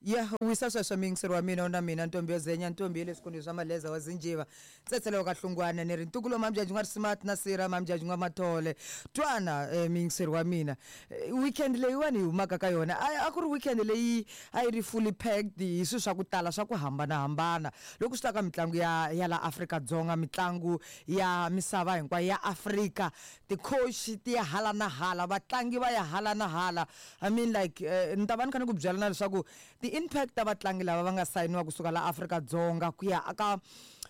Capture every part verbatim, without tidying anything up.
Yeah, wisasasha mingisiro wa mina ona mina ntombi yozenya ntombi lesikondizwa amaleza wazinjiva tsetselo kahlungwana nerintukulo mamjaji ngari smart nasira mamjaji ngamathole twana eh, mingisiro wa mina eh, weekend leyiwani humaka ka yona akuri weekend leyi ayi ri fully packed hiswi swa ku tala swa ku hambana hambana loko swi ta ka mitlangu ya ya la Afrika-Dzonga mitlangu ya misava hinkwayo ya Afrika ti-coach ti ya hala na hala vatlangi va ya hala na hala I mean like uh, ntavani kani ku byela na leswaku the impact ta vatlangi lava va nga sayiniwa kusuka la Afrika-Dzonga ku ya aka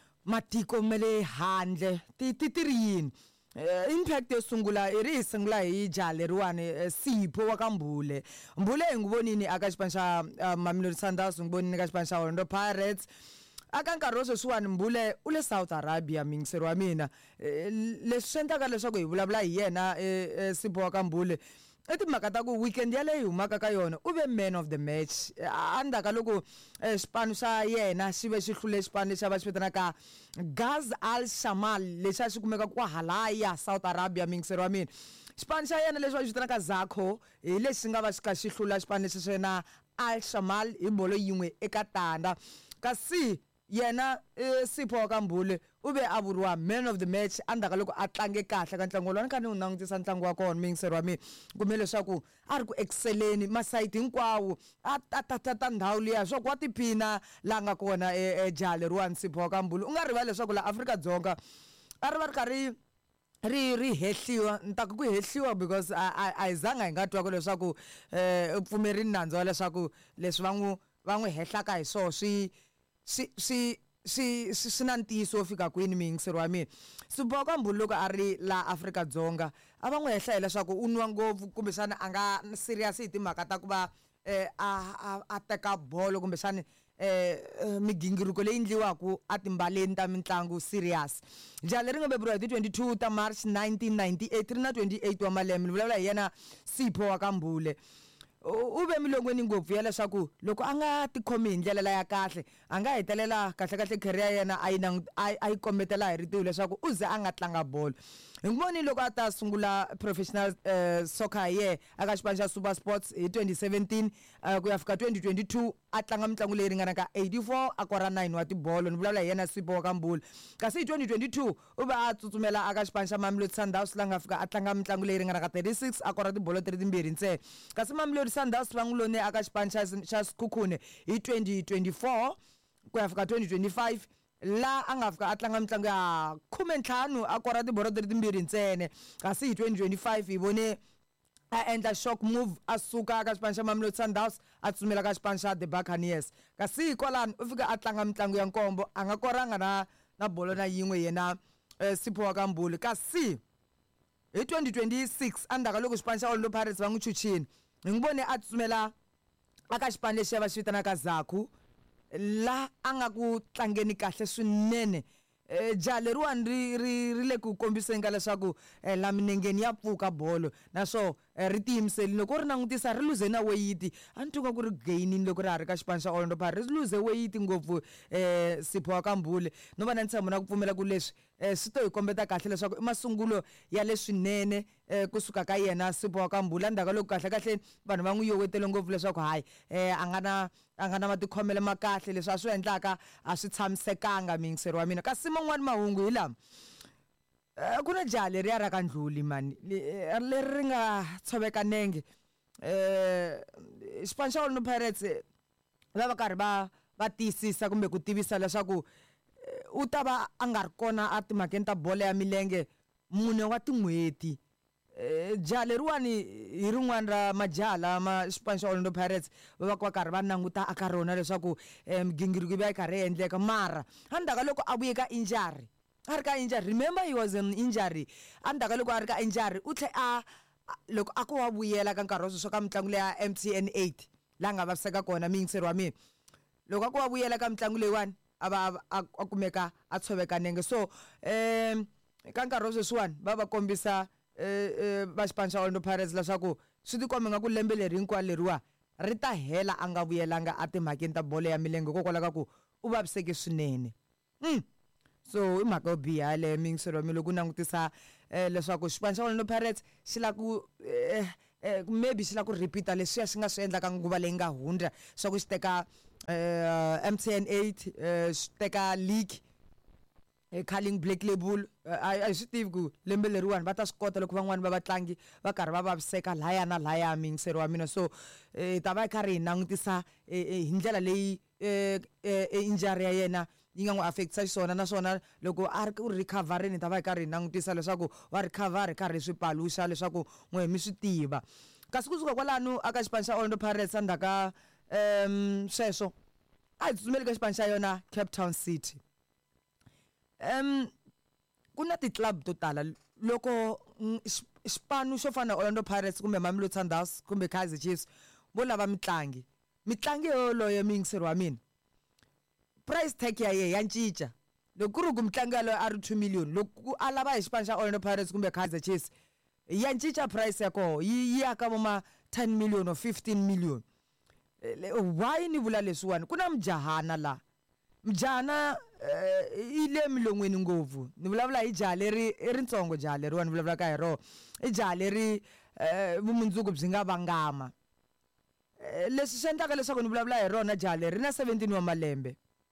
matiko mele handle ti ti tirini Uh, impact yo sungula iri sungula hi jaleriwani uh, Sipho wa kaMbule Mbule ngubonini aka xipano xa uh, Mamelodi Sundowns ngubonini ka xipano xa Orlando Pirates aka nkarhi sweswiwani Mbule u le South Arabia mingisero wa mina uh, leswi endlaka leswaku hi vulavula hi yena uh, uh, Sipho wa kaMbule eti makata ku weekend ya leyi humaka ka yona u ve man of the match andaka loko xipano xa yena xi ve xi hlule xipano lexi va xi vitanaka Gaz Al Shamal lexi a xi kumeka kwa halaya South Arabia mingisero wa mina xipano xa yena lexi va xi vitanaka Zako hi lexi nga va xi ka xi hlula xipano lexi xena Al Shamal hi bolo yin'we eka tanda kasi yena eh, Sipho wa kaMbule u ve a vuriwa man of the match andaka loko a tlange kahle ka ntlangu lona kani u langutisa ntlangu wa kona mingisero wa mina kumbe leswaku a ri ku exceleni masayiti hinkwawo a tatata ndhawu liya swa ku wa tiphina la nga kona ejaleriwani Sipho wa kaMbule u nga rivali leswaku la Afrika-Dzonga a ri va ri karhi ri ri hehliwa ntaka ku hehliwa because a hi zanga hi nga twa ku leswaku eh upfumerini nandzu wa leswaku leswi va n'wi va n'wi hehlaka hi swona swi si si si sina ntiyiso fika kwini mingisero wa mina Sipho wa kaMbule loko a ri la Afrika-Dzonga a va n'wi hehla hi leswaku u nwa ngopfu kumbe xana a nga serious hi timhaka ta ku va eh a a teka bolo kumbe xana eh migingiriko leyi ndliwaku a timbaleni ta mitlangu serious jale ri nga beburiwa hi twenty-two ta March nineteen ninety-eight ri na twenty-eight wa malembe vulavula hi yena Sipho wa kaMbule u ve milongweni ngopfu ya leswaku loko a nga ti khomi hi ndlela ya kahle a nga hetelela kahle kahle career yena a yi a yi kombetela hi ritiwi leswaku u ze a nga tlanga bolo hi nguvoni loko a ta sungula professional uh, soccer ye aka xipano xa Super Sports hi twenty seventeen uh, ku ya fika twenty twenty-two a tlanga mitlangu leyi ringanaka eighty-four a kora nine wa tibolo ni vulavula hi yena Sipho wa kaMbule kasi hi twenty twenty-two u va a tsutsumela aka xipano xa Mamelodi Sundowns la nga fika a tlanga mitlangu leyi ringanaka thirty-six a kora tibolo thirty-two ntsena kasi Mamelodi Sundowns va n'wi lone aka xipano xa Sekhukhune hi twenty twenty-four ku ya fika twenty twenty-five la a nga fika a tlanga mitlangu ya khume ntlhanu a kora tibolo thirty-two ntsena kasi hi twenty twenty-five hi vone a endla shock move a suka ka xipano xa Mamelodi Sundowns a tsumela ka xipano xa The Buccaneers kasi hikwalani u fika a tlanga mitlangu ya nkombo a nga koranga na na bolo na yin'we yena eh, Sipho wa kaMbule kasi hi twenty twenty-six andaka loko xipano xa Orlando Pirates va n'wi chuchini hi ngibone a tsumela aka xipano lexi va xi vitanaka Zaku la a nga ku tlangeni kahle swinene eh jaleriwani ri ri ri le ku kombiseni ka leswaku eh, la minengeni ya pfuka bolo naso eh, ri tiyimiseli loko ri langutisa ri lose na weight a ntuka ku ri gaining loko ri ha ri ka xipano xa Orlando Pirates ri lose weight ngopfu eh Sipho wa kaMbule no va na ntshembo na ku pfumela ku leswi eh swi to hi kombeta kahle leswaku i masungulo ya leswinene eh kusuka ka yena Sipho wa kaMbule andaka loko kahle kahle vanhu va n'wi yowetele ngopfu leswaku hayi eh a nga na a nga na matikhomelo ma kahle leswi a swi endlaka a swi tshamisekanga mingisero wa mina kasi man'wani mahungu hi lama ku na jale ri ya ra ka Ndluli mani leri ri nga tshoveka nenge eh xipano xa Orlando Pirates va va karhi va va tiyisisa kumbe ku tivisa leswaku u ta va a nga ri kona a timhakeni ta bolo ya milenge mune wa tin'hweti jale riwani hi rin'wana ra majaha lama xipano xa Orlando Pirates va va va karhi va languta aka rona leswaku migingiriko yi va yi karhi endleka mara handaka loko a vuye ka injury a ri ka injury remember he was an injury andaka loko a ri ka injury u tlhe a loko a ku wa vuyela ka nkarhi wa sweswo ka mitlangu leya M T N eight la nga vaviseka kona mingisero wa mina loko a ku wa vuyela ka mitlangu leyiwani a va a kumeka a tshoveka nenge so um ka nkarhi wa sweswiwani va va kombisa eh va xipano xa Orlando Pirates leswaku swi tikombe nga ku lembe leri hinkwalo leriwa ri ta hela a nga vuyelanga a timhakeni ta bolo ya milenge kokwala ka ku u vaviseke swinene mm. so i mhaka yo biha le mingisero mi loko nangutisa eh leswaku xipano xa Orlando Pirates xi la ku eh eh maybe sila ku repeata leswi swi nga swi endla ka nguva leyi nga hundza swa ku xiteka eh M T N eight eh xiteka league eh calling Black Label I swi tivi ku lembe leriwani va ta swi kota loko van'wani va vatlangi va karhi va vaviseka laya na laya mingiseri wa mina so eh ta va yi karhi hi langutisa hi ndlela leyi eh injury ya yena yi nga n'wi affectisa xiswona naswona loko a ri ku recoverini ta va yi karhi hi langutisa leswaku wa recover karhi swi paluxa leswaku n'we mi swi tiva kasi kusuka kwalano aka xipano xa Orlando Pirates andaka um sweswo a hi tsutsumeli ka xipano xa yona Cape Town City um kuna ti club to tala loko xipano xo fana Orlando Pirates kumbe Mamelodi Sundowns kumbe Kaizer Chiefs vo lava mitlangi mitlangi yoloye mingiseri wa mina price tag ya ye ya cinca loko ku ri ku mitlangi yaloye a ri two million loko a lava hi xipano xa Orlando Pirates kumbe Kaizer Chiefs ya cinca price ya koho yi ya ka voma ten million or fifteen million why ni vula leswiwani ku na mjahana la mjana ile milongweni ngopfu ni vulavula hi jaha leri i ritsongo jaha leri wani vulavula ka hi ro i jaha leri vumundzuku byi nga vangama leswi swi endlaka leswaku ni vulavula hi rona jaha leri na seventeen wa malembe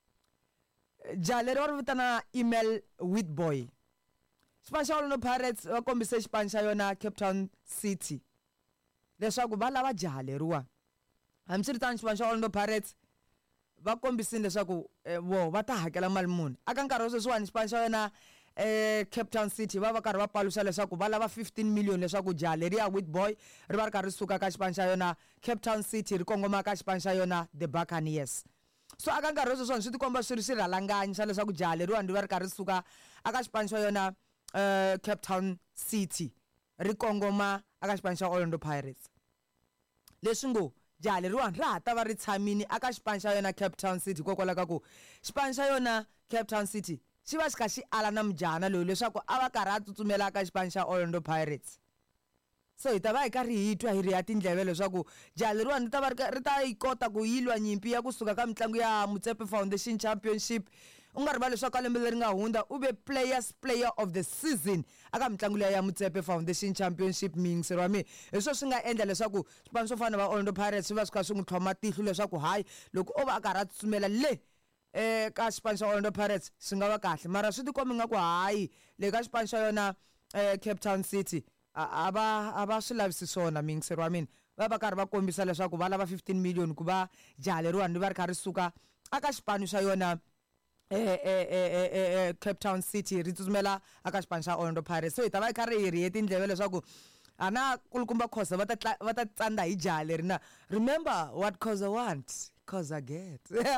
jaha leri va ri vitana Email Witboy xipano xa Orlando Pirates va kombise xipano xa yona Cape Town City leswaku va lava jaha leriwa hambiswiritano xipano xa Orlando Pirates va kombisile leswaku vo va ta hakela mali muni aka nkarhi wa sweswiwani xipano xa yona eh Cape Town City va va karhi va paluxa leswaku va lava fifteen million leswaku jaha leriya Witboy ri va ri karhi ri suka ka xipano xa yona Cape Town City ri kongoma ka xipano xa yona The Buccaneers so aka nkarhi wa sweswiwani swi tikomba swi ri swirhalanganyi swa leswaku jaha leriwani ri va ri karhi ri suka aka xipano xa yona eh Cape Town City ri kongoma aka xipano xa Orlando Pirates leswi ngo jaha leriwani ra ha ta va ri tshamini aka xipano xa yona Cape Town City kokwala ka ku xipano xa yona Cape Town City xi va xi kha xi ala na mujahana loyi leswaku a va karhi a tsutsumela aka xipano xa Orlando Pirates so hi ta va hi karhi hi twa hi ri ya tindleve leswaku jaha leriwani ri ta va ri ta yi kota ku yilwa nyimpi ya kusuka ka mitlangu ya Motsepe Foundation Championship u nga rivali leswaku ka lembe leri nga hundza u ve players player of the season aka mitlangu leya ya Motsepe Foundation Championship mingiseri wa mina hi swo swi nga endla leswaku swipano swo fana va Orlando Pirates swi va swi kha swi n'wi tlhoma tihlo leswaku hayi loko o va a karhi a tsutsumela le eh ka xipano xa Orlando Pirates swi nga va kahle mara swi tikombi nga ku hayi le ka xipano xa yona eh Cape Town City a va a va swi lavisi swona mingiseri wa mina va va karhi va kombisa leswaku va lava fifteen million ku va jaha leriwani ri va ri kha ri suka aka xipano xa yona eh eh eh eh Cape Town City ri tsutsumela aka xipano xa Orlando Pirates so hi ta va hi karhi hi ri hetindleve leswaku ana kulukumba Khoza va ta va ta tsanda hi jaha leri na remember what Khoza wants Khoza get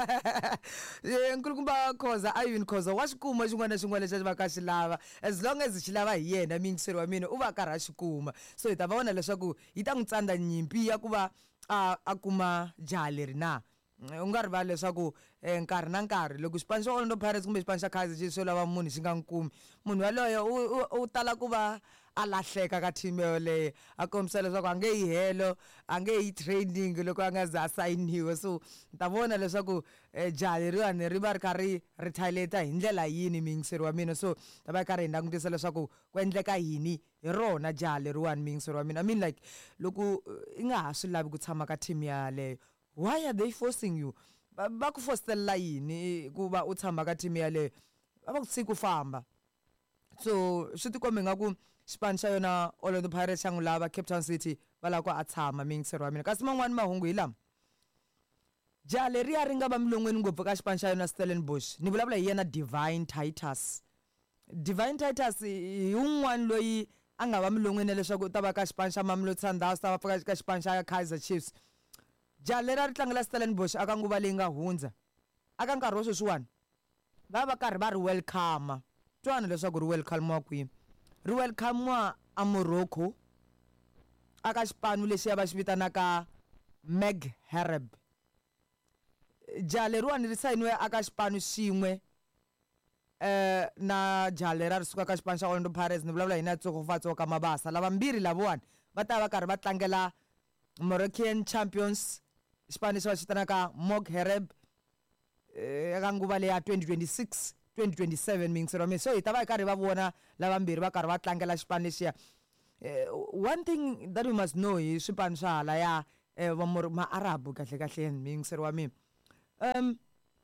nkulukumba Khoza a even Khoza wa xikuma xin'wana na xin'wana lexi va ka xi lava as long as xi lava hi yena mingiseri wa mina u va karhi a xikuma so hi ta va vona leswaku yi ta n'wi tsanda nyimpi ya ku va a a kuma jaha leri na u nga rivali leswaku nkarhi na nkarhi loko xipano xa Orlando Pirates kumbe xipano xa Kaizer Chiefs xo lava munhu xi nga n'wi kumi munhu yaloyo u tala ku va a lahleka ka team yoleyo a kombisa leswaku a nge yi helo a nge yi training loko a nga za a sayiniwe so ni ta vona leswaku jaha leriwani ri va ri karhi retaliate hi ndlela yini mingiseri wa mina so ta va yi karhi hi langutisa leswaku ku endleka yini hi rona jaha leriwani mingiseri wa mina I mean like loko i nga ha swi lavi ku tshama ka team yaleyo why are they forcing you ba ku fostella yini ku va u tshama ka team yaleyo va ku tshiki ku famba so swi tikombi nga ku xipano xa yona Orlando Pirates xa n'wi lava Cape Town City va lava ku a tshama mingiseri wa mina kasi man'wani mahungu hi lama jaha leriya ri nga va milongweni ngopfu ka xipano xa yona Stellenbosch ni vulavula hi yena Divine Titus Divine Titus hi un'wana loyi a nga va milongweni leswaku u ta va ka xipano xa Mamelodi Sundowns ta va ka xipano xa Kaizer Chiefs jaha leriya ri tlangela Stellenbosch aka nguva leyi nga hundza aka nkarhi wa sweswiwani va va karhi va ri welcome twana leswaku ri welcome wa kwihi ri welcome wa a Morocco aka xipano lexi ya va xi vitanaka Meg Harab jaha leriwani ri sayiniwe aka xipano xin'we eh na jaha leriya ri suka ka xipano xa Orlando Pirates ni vulavula hina Tsokofatsoka Mabasa lava mbirhi lavawani va ta va karhi va tlangela Moroccan Champions xipano lexi va xi vitanaka Meg Harab eka nguva leya twenty twenty-six twenty twenty-seven mingiseri wa mina so hi ta va hi karhi va vona lava mbirhi va karhi va tlangela xipano lexiya uh, one thing that we must know hi swipano swa hala ya eh, va ma Arabu kahle kahle mingiseri wa mina um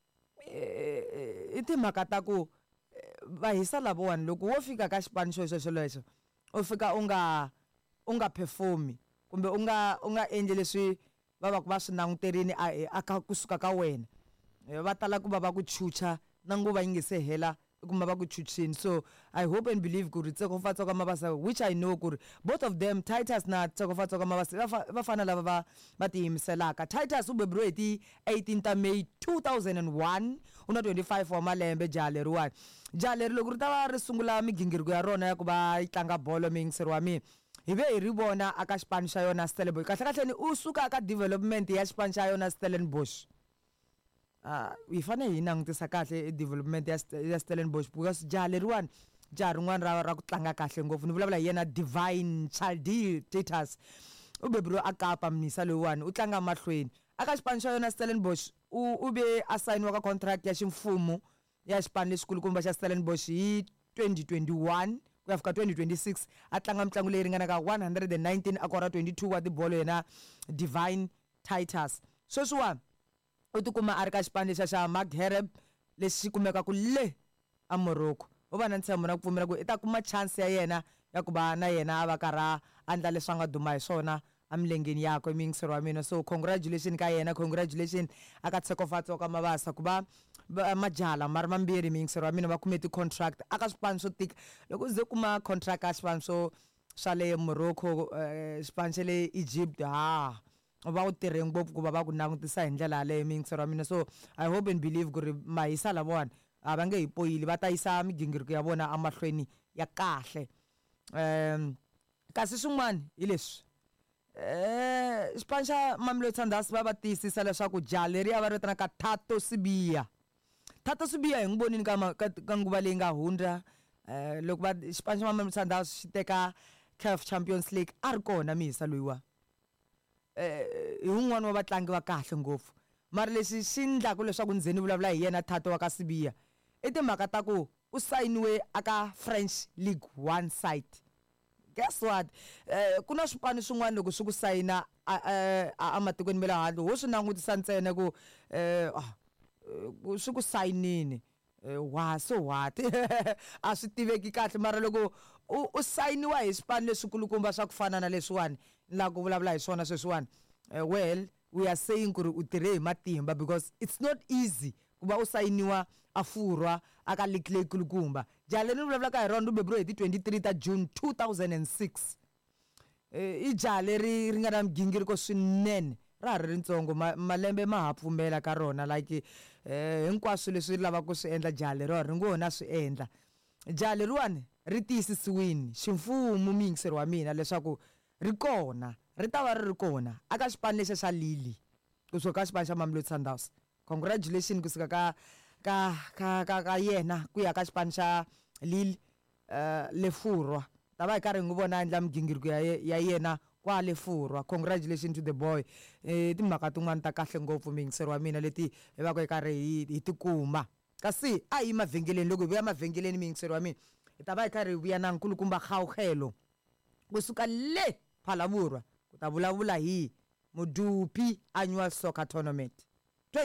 i timhaka ta ku va hisa lavawani loko wo fika ka xipano xo xo lexo u fika u nga u nga performi kumbe u nga u nga endli leswi va va ku va swi languterini aka kusuka ka wena va tala ku va va ku chucha na nguva yi nge se hela kuma va ku chuchini. So I hope and believe ku ri Tsekofatsoka Mabasa, which I know ku ri both of them Titus na Tsekofatsoka Mabasa va fana lava va va tiyimiselaka. Titus u beburiwe hi ti eighteen ta May two thousand one u na twenty-five wa malembe jaha leriwani. Jaha leri loko ri ta va ri sungula migingiriko ya rona ya ku va yi tlanga bolo mingiseri wa mina hi ve hi ri vona aka xipano xa yona Stellenbosch. Kahle kahleni u suka ka development ya xipano xa yona Stellenbosch. Uh, hi fanele hi langutisa kahle development ya Stellenbosch because jaha leriwani jaha rin'wana ra ra ku tlanga kahle ngopfu ni vulavula hi yena Divine Chaldea Titus u beburiwe a Kapa Mnisa loyiwani u tlanga mahlweni aka xipano xa yona Stellenbosch u u ve a sayiniwa ka contract ya ximfumo ya xipano lexikulukumba xa Stellenbosch hi twenty twenty-one ku ya fika twenty twenty-six a tlanga mitlangu leyi ringanaka one hundred nineteen a kora twenty-two wa tibolo yena Divine Titus. Sweswiwani u tikuma a ri ka xipano lexa xa Maghreb lexi kumeka ku le a Morocco u va na ntshembo na ku pfumela ku i ta kuma chance ya yena ya ku va na yena a va karha andla leswi a nga duma hi swona a milengeni yakwe mingiseri wa mina. So congratulations ka yena, congratulations aka Tsekofatsoka Mabasa ku va majala mari mambirhi mingiseri wa mina va kume ti-contract aka swipano swo tika loko u ze kuma contract ka swipano swo swa le Morocco xipano xa le Egypt ha va u tirhe ngopfu ku va va ku langutisa hi ndlela yaleyo mingiseri wa mina. So I hope and believe ku ri mahisa lavawani a va nge hi poyili va ta yisa migingiriko ya vona amahlweni ya kahle. Um kasi swin'wana hi leswi eh xipano xa Mamelodi Sundowns va va tiyisisa leswaku jaha leriya va ri vitanaka Thato Sibiya. Thato Sibiya hi n'wi vonini ka ka nguva leyi nga hundza eh loko va xipano xa Mamelodi Sundowns xi teka C A F Champions League a ri kona mihisa loyiwa eh hi un'wana wa vatlangi va kahle ngopfu mara lexi xi endlaka leswaku ndzi ni vulavula hi yena Thato wa ka Sibiya i timhaka ta ku u sayiniwe aka French League one side. Guess what eh kuna swipano swin'wana loko swi ku sayina a matikweni mele handle ho swi langutisa ntsena ku eh swi ku sayinini wa so what a swi tiveki kahle mara loko u sayiniwa hi swipano leswikulukumba swa ku fana na leswiwani la ku vulavula hi swona sweswiwani well we are saying ku ri u tirhe hi matimba because it's not easy ku va u sayiniwa a furwa aka league leyi kulukumba. Jaha leri ni vulavulaka hi rona u beburiwe hi ti twenty-three ta June two thousand six i jaha leri ri nga na migingiriko swinene ra ha ri ritsongo malembe ma ha pfumela ka rona like eh hinkwaswo leswi lavaka ku swi endla jaha leriwa ri ngo na swi endla. Jaha leriwani ri tiyisisiwini ximfumo mingiseri wa mina leswaku ri kona ri ta va ri ri kona aka xipano lexi xa Lille kusuka ka xipano xa Mamelodi Sundowns. Congratulations kusuka ka ka ka ka ka yena ku ya ka xipano xa Lille uh, le furwa ta va hi karhi n'wi vona endla migingiriko ya yena kwa le furwa. Congratulations to the boy. eh timhaka tin'wana ta kahle ngopfu mingiseri wa mina leti hi va ku hi karhi hi tikuma kasi a hi mavhengeleni loko hi vuya mavhengeleni mingiseri wa mina hi ta va hi karhi hi vuya na nkulukumba Gaugelo kusuka le Phalaborwa ku ta vulavula hi Modupi Annual Soccer Tournament.